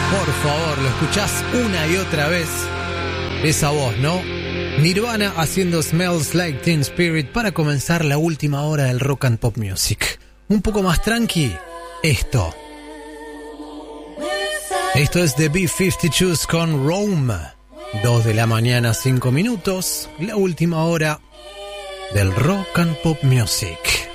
Por favor, lo escuchás una y otra vez. Esa voz, ¿no? Nirvana haciendo Smells Like Teen Spirit para comenzar la última hora del Rock and Pop Music. Un poco más tranqui, esto es The B-52s con Rome. 2 de la mañana, 5 minutos, la última hora del Rock and Pop Music.